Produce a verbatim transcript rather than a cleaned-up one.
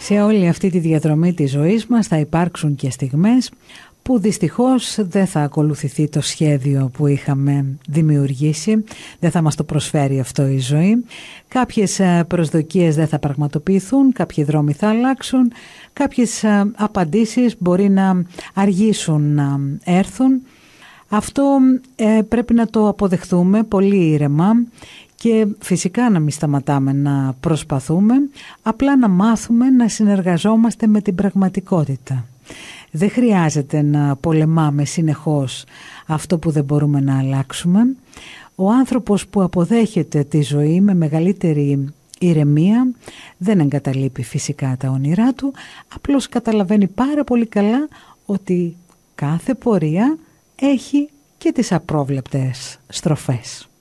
Σε όλη αυτή τη διαδρομή της ζωής μας θα υπάρξουν και στιγμές που δυστυχώς δεν θα ακολουθηθεί το σχέδιο που είχαμε δημιουργήσει, δεν θα μας το προσφέρει αυτό η ζωή. Κάποιες προσδοκίες δεν θα πραγματοποιηθούν, κάποιοι δρόμοι θα αλλάξουν, κάποιες απαντήσεις μπορεί να αργήσουν να έρθουν. Αυτό ε, πρέπει να το αποδεχθούμε πολύ ήρεμα και φυσικά να μην σταματάμε να προσπαθούμε, απλά να μάθουμε να συνεργαζόμαστε με την πραγματικότητα. Δεν χρειάζεται να πολεμάμε συνεχώς αυτό που δεν μπορούμε να αλλάξουμε. Ο άνθρωπος που αποδέχεται τη ζωή με μεγαλύτερη ηρεμία δεν εγκαταλείπει φυσικά τα όνειρά του, απλώς καταλαβαίνει πάρα πολύ καλά ότι κάθε πορεία έχει και τις απρόβλεπτες στροφές.